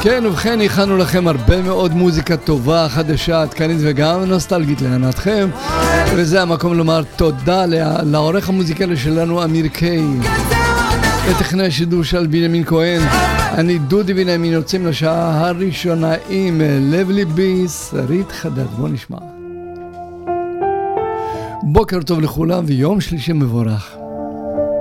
כן, ובכן, הכנו לכם הרבה מאוד מוזיקה טובה, חדשה, עדכנית וגם נוסטלגית להנאתכם, וזה המקום לומר תודה לעורך המוזיקלי שלנו, אמיר קיי, לטכנאי השידור של בנימין כהן. אני דודי בנימין, יוצאים לשעה הראשונה עם לב ליבי, שרית חדד. בוא נשמע. בוקר טוב לכולם ויום שלישי מבורך.